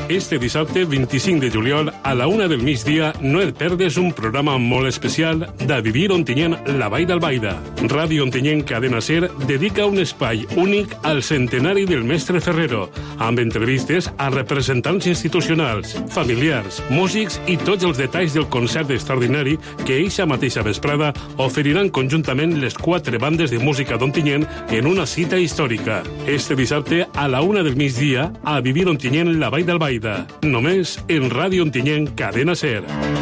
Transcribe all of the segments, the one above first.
Este dissabte 25 de juliol a la 1 del migdia no et perdes un programa molt especial de Vivir Ontinyent, la Vall d'Albaida. Ràdio Ontinyent Cadena Ser dedica un espai únic al centenari del mestre Ferrero, amb entrevistes a representants institucionals, familiars, músics i tots els detalls del concert extraordinari que eixa mateixa vesprada oferiran conjuntament les 4 bandes de música d'Ontinyent en una cita històrica. Este dissabte a la 1 del migdia a Vivir Ontinyent, la Vall d'Albaida. Només en Ràdio Ontinyent Cadena Ser.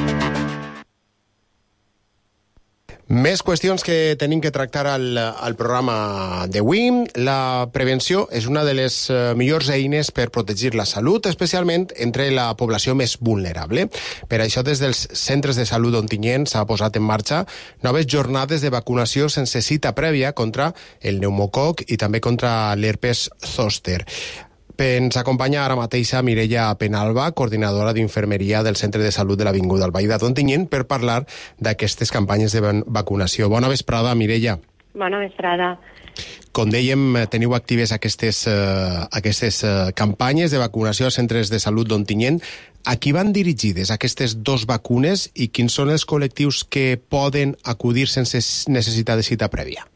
Més qüestions que tenim que tractar al programa d'avui. La prevenció és una de les millors eines per protegir la salut, especialment entre la població més vulnerable. Per això, des dels centres de salut d'Ontinyent s'ha posat en marxa noves jornades de vacunació sense cita prèvia contra el pneumococ i també contra l'herpes zòster. Ens acompanya ara mateixa Mireia Penalba, coordinadora d'infermeria del Centre de Salut de l'Avinguda Albaida d'Ontinyent, per parlar d'aquestes campanyes de vacunació. Bona vesprada, Mireia. Bona vesprada. Com dèiem, teniu actives aquestes campanyes de vacunació als centres de salut d'Ontinyent. A qui van dirigides aquestes 2 vacunes i quins són els col·lectius que poden acudir sense necessitat de cita prèvia?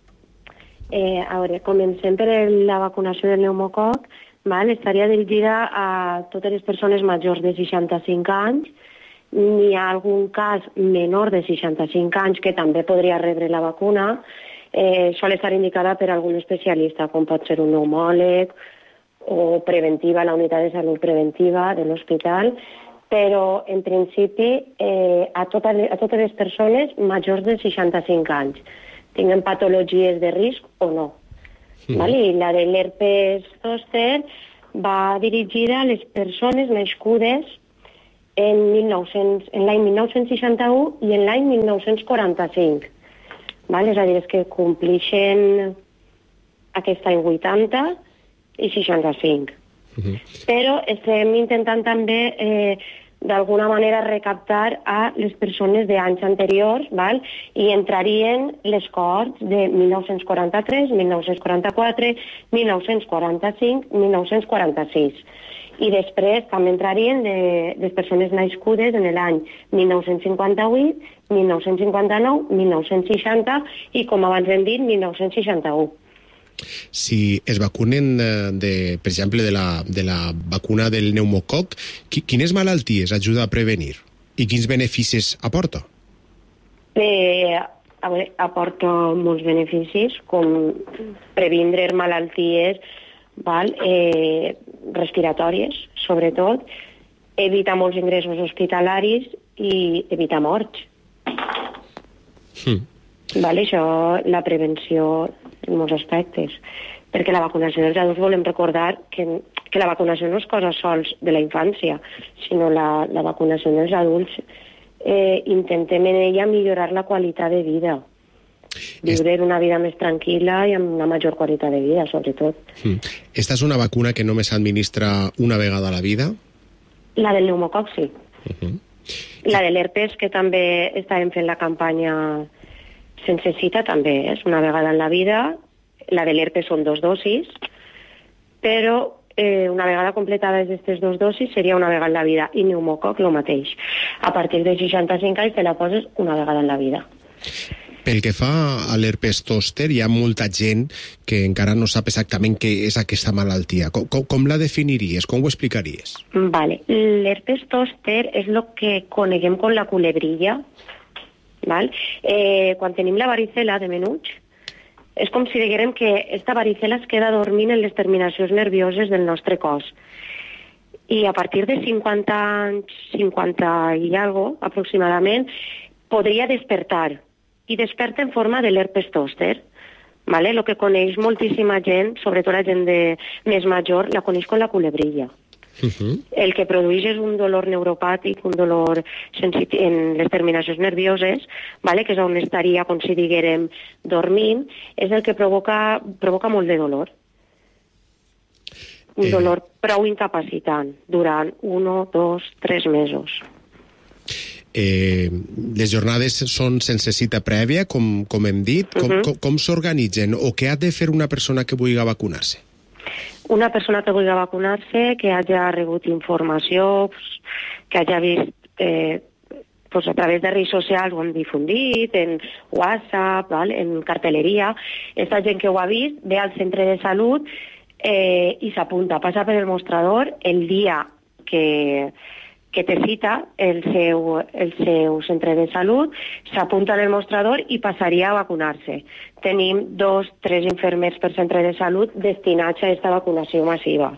A veure, comencem per la vacunació del pneumococ. Estaria dirigida a totes les persones majors de 65 anys. N'hi ha algun cas menor de 65 anys que també podria rebre la vacuna. Sol estar indicada per algun especialista, com pot ser un pneumòleg o preventiva, la unitat de salut preventiva de l'hospital, però en principi a totes les persones majors de 65 anys, tinguen patologies de risc o no. I la de l'herpes zòster va dirigida a les persones nascudes en l'any 1961 i en l'any 1945. És a dir, que complixen aquest any 80 i 65. Però estem intentant també d'alguna manera recaptar a les persones d'anys anteriors, i entrarien les cohorts de 1943, 1944, 1945, 1946. I després també entrarien les persones nascudes en l'any 1958, 1959, 1960 i, com abans hem dit, 1961. Si es vacunen, per exemple, de la vacuna del pneumococ, quines malalties ajuda a prevenir i quins beneficis aporta? Aporta molts beneficis, com previndre malalties respiratòries, sobretot, evitar molts ingressos hospitalaris i evitar morts. Això, la prevenció en molts aspectes, perquè la vacunació dels adults volem recordar que la vacunació no és cosa sols de la infància, sinó la vacunació dels adults intentem en ella millorar la qualitat de vida, viure una vida més tranquil·la i amb una major qualitat de vida, sobretot. Esta és una vacuna que només s'administra una vegada a la vida? La del pneumococ, sí. La de l'herpes, que també estàvem fent la campanya sense cita, també és una vegada en la vida. La de l'herpes són 2 dosis, però una vegada completada aquestes 2 dosis seria una vegada en la vida, i pneumococ el mateix. A partir de 65 anys te la poses una vegada en la vida. Pel que fa a l'herpes zòster, hi ha molta gent que encara no sap exactament què és aquesta malaltia. Com la definiries? Com ho explicaries? L'herpes zòster és el que coneguem com la culebrilla. Quan tenim la varicela de menuts, és com si diguérem que aquesta varicela es queda dormint en les terminacions nervioses del nostre cos. I a partir de 50 anys, 50 i algo, aproximadament, podria despertar. I desperta en forma de l'herpes zòster. El que coneix moltíssima gent, sobretot la gent més major, la coneix com la culebrilla. El que produeix és un dolor neuropàtic, un dolor en les terminacions nervioses, que és on estaria, com si diguérem, dormint, és el que provoca molt de dolor. Un dolor prou incapacitant durant 1, 2, 3 mesos. Les jornades són sense cita prèvia, com hem dit. Com s'organitzen o què ha de fer una persona que vulgui vacunar-se? una persona que vulgui vacunar-se, que hagi rebut informació, que hagi vist a través de redes socials ho han difundit, en WhatsApp, en cartelleria. Aquesta gent que ho ha vist ve al centre de salut i s'apunta, passa per el mostrador el dia que té cita el seu centre de salut, s'apunta en el mostrador i passaria a vacunar-se. Tenim 2-3 infermers per centre de salut destinats a aquesta vacunació massiva.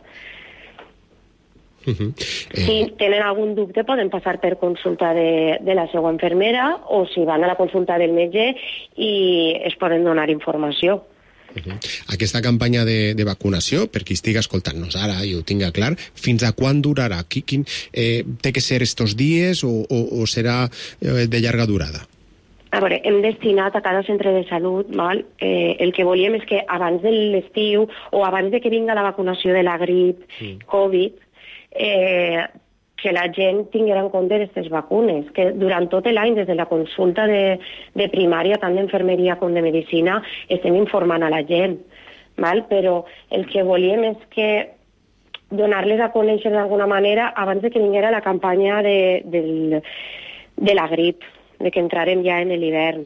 Si tenen algun dubte poden passar per consulta de la seva infermera o si van a la consulta del metge i es poden donar informació. Aquesta campanya de vacunació, per qui estigui escoltant-nos ara i ho tinga clar, fins a quan durarà? Té que ser estos dies o serà de llarga durada? A veure, hem destinat a cada centre de salut, el que volíem és que abans de l'estiu o abans de que vinga la vacunació de la grip, Covid, que la gent tinguera en compte aquestes vacunes, que durant tot l'any, des de la consulta de primària, tant d'infermeria com de medicina, estem informant a la gent, però el que volíem és que donar-les a conèixer d'alguna manera abans de que vinguera la campanya de la grip, de que entrarem ja en l'hivern.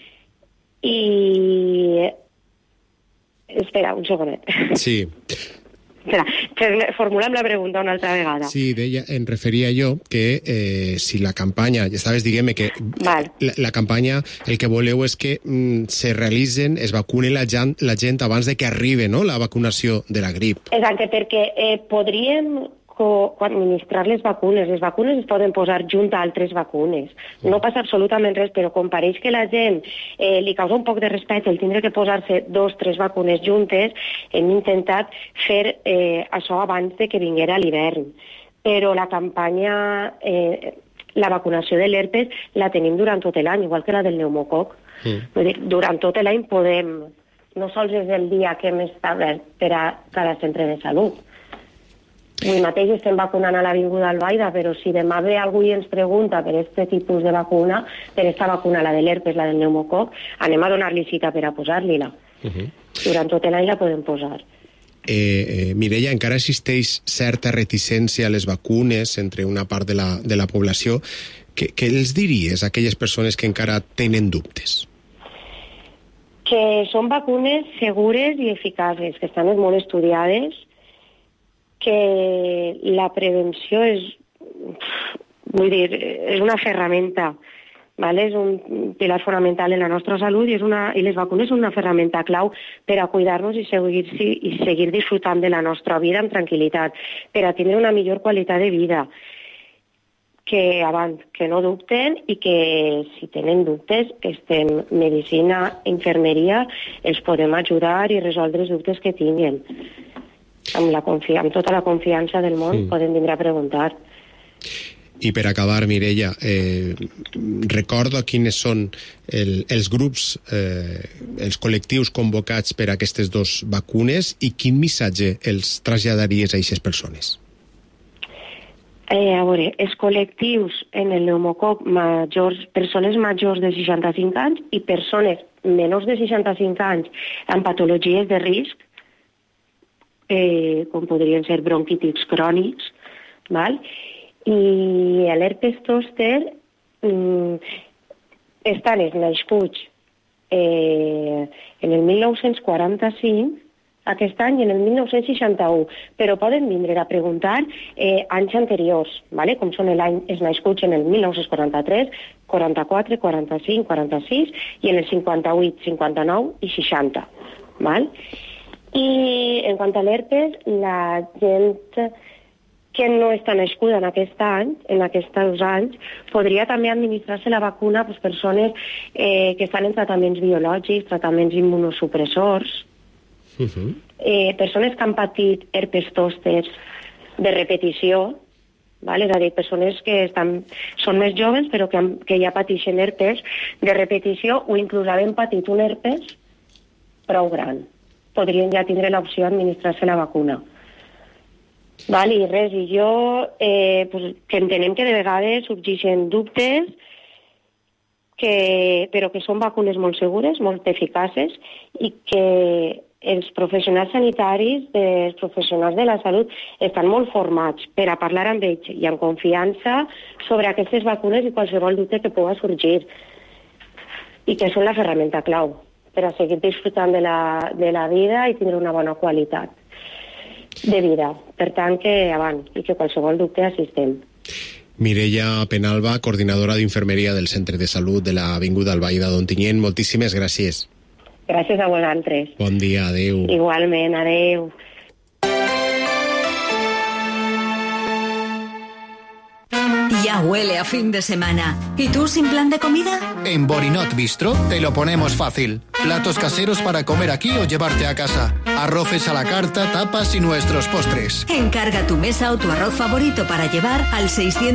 I... Espera, un segonet. Sí. Espera, formula'm la pregunta una altra vegada. Sí, em referia jo que si la campanya, ja estaves dient que la campanya el que voleu és que se realitzen, es vacune la gent abans de que arribi la vacunació de la grip. Exacte, perquè podríem administrar les vacunes es poden posar junt a altres vacunes. No passa absolutament res, però com pareix que la gent li causa un poc de respecte el tindre que posar-se 2-3 vacunes juntes, hem intentat fer això abans de que vinguera l'hivern. Però la campanya, la vacunació de l'herpes la tenim durant tot l'any, igual que la del pneumococ. Vull dir, durant tot l'any podem, no sols és el dia que hem establert per a cada centre de salut. Avui mateix estem vacunant a l'Avinguda Albaida, però si demà ve algú i ens pregunta per aquest tipus de vacuna, per aquesta vacuna, la de l'herpes, la del pneumococ, anem a donar-li cita per a posar-li-la. Durant tot l'any la podem posar. Mireia, encara existeix certa reticència a les vacunes entre una part de la població. Què els diries a aquelles persones que encara tenen dubtes? Que són vacunes segures i eficaces, que estan molt estudiades, que la prevenció és una ferramenta, és un pilar fonamental en la nostra salut i les vacunes són una ferramenta clau per a cuidar-nos i seguir disfrutant de la nostra vida amb tranquil·litat, per a tindre una millor qualitat de vida. Que abans que no dubten i que si tenen dubtes, medicina, infermeria, els podem ajudar i resoldre els dubtes que tinguin. Amb tota la confiança del món podem vindre a preguntar. I per acabar, Mireia, recordo quines són els grups, els col·lectius convocats per a aquestes 2 vacunes i quin missatge els traslladaries a aquestes persones? A veure, els col·lectius en el pneumococ persones majors de 65 anys i persones menors de 65 anys amb patologies de risc, com podrien ser bronquítics crònics, i l'herpes zòster estan nascuts en el 1945, aquest any en el 1961, però poden vindre a preguntar anys anteriors, com són els nascuts en el 1943, 44, 45, 46 i en el 58, 59 i 60. I en quant a l'herpes, la gent que no està nascuda en aquests anys, podria també administrar-se la vacuna a persones que estan en tractaments biològics, tractaments immunosupressors, persones que han patit herpes zòster de repetició, és a dir, persones que són més joves però que ja pateixen herpes de repetició o inclús havent patit un herpes prou gran. Podrien ja tindre l'opció d'administrar-se la vacuna. I res, i jo que entenem que de vegades sorgeixen dubtes, però que són vacunes molt segures, molt eficaces, i que els professionals sanitaris, els professionals de la salut, estan molt formats per a parlar amb ells i amb confiança sobre aquestes vacunes i qualsevol dubte que pugui sorgir, i que són la ferramenta clau per a seguir disfrutant de la vida i tindre una bona qualitat de vida. Per tant, que avant i que qualsevol dubte assistem. Mireia Penalba, coordinadora d'infermeria del Centre de Salut de l'Avinguda Albaida d'Ontinyent, moltíssimes gràcies. Gràcies a vosaltres. Bon dia, adeu. Igualment, adeu. Ya huele a fin de semana. ¿Y tú sin plan de comida? En Borinot Bistro te lo ponemos fácil. Platos caseros para comer aquí o llevarte a casa. Arroces a la carta, tapas y nuestros postres. Encarga tu mesa o tu arroz favorito para llevar al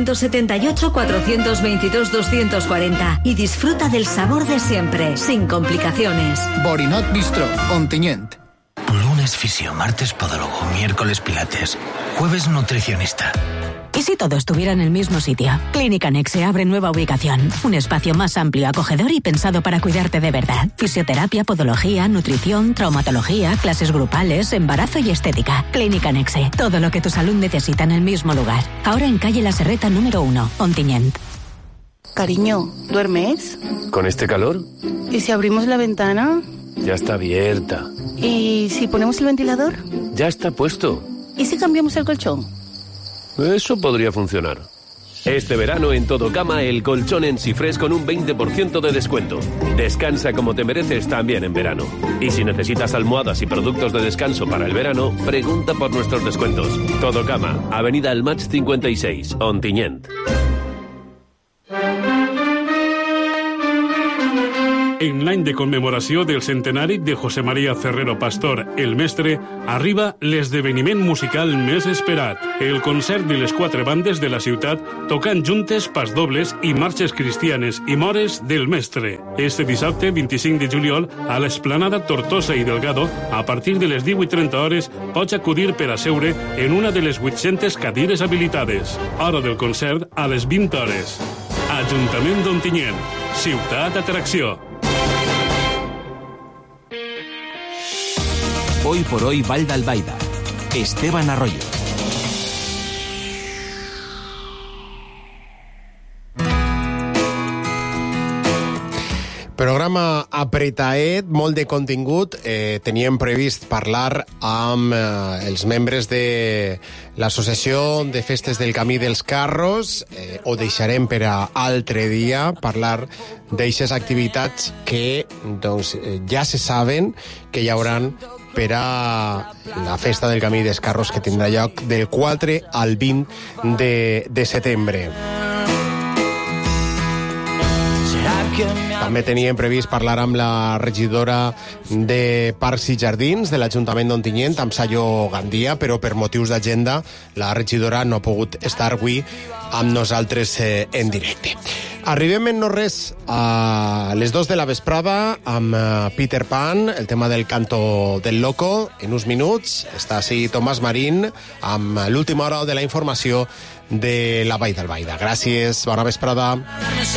678-422-240 y disfruta del sabor de siempre, sin complicaciones. Borinot Bistro, Ontinyent. Lunes fisio, martes podólogo, miércoles pilates, jueves nutricionista. ¿Y si todo estuviera en el mismo sitio? Clínica Nexe abre nueva ubicación. Un espacio más amplio, acogedor y pensado para cuidarte de verdad. Fisioterapia, podología, nutrición, traumatología, clases grupales, embarazo y estética. Clínica Nexe. Todo lo que tu salud necesita en el mismo lugar. Ahora en calle La Serreta número 1, Ontinyent. Cariño, ¿duermes? ¿Con este calor? ¿Y si abrimos la ventana? Ya está abierta. ¿Y si ponemos el ventilador? Ya está puesto. ¿Y si cambiamos el colchón? Eso podría funcionar. Este verano en Todo Cama el colchón en Sifres con un 20% de descuento. Descansa como te mereces también en verano. Y si necesitas almohadas y productos de descanso para el verano, pregunta por nuestros descuentos. Todo Cama, Avenida El Match 56, Ontinyent. En l'any de commemoració del centenari de José María Ferrero Pastor, el mestre, arriba l'esdeveniment musical més esperat, el concert de les 4 bandes de la ciutat tocant juntes pasdobles i marxes cristianes i mores del mestre. Este dissabte, 25 de juliol, a l'esplanada Tortosa i Delgado, a partir de les 18:30 hores, pots acudir per a seure en una de les 800 cadires habilitades. Hora del concert a les 20 hores. Ajuntament d'Ontinyent, ciutat d'atracció. Hoy por hoy Vall d'Albaida. Esteban Arroyo. Programa apretaet, molt de contingut. Teníem previst parlar amb els membres de l'Associació de Festes del Camí dels Carros. Ho deixarem per a altre dia, parlar d'eixes activitats que doncs, ja se saben que hi hauran per a la Festa del Camí dels Carros que tindrà lloc del 4 al 20 de setembre. També teníem previst parlar amb la regidora de Parcs i Jardins de l'Ajuntament d'Ontinyent, amb Sayo Gandia, però per motius d'agenda la regidora no ha pogut estar avui amb nosaltres en directe. Arribem en no res a les 2 de la vesprada amb Peter Pan, el tema del Canto del Loco. En uns minuts està així Tomàs Marín amb l'última hora de la informació de la Vall d'Albaida. Gràcies, bona vesprada.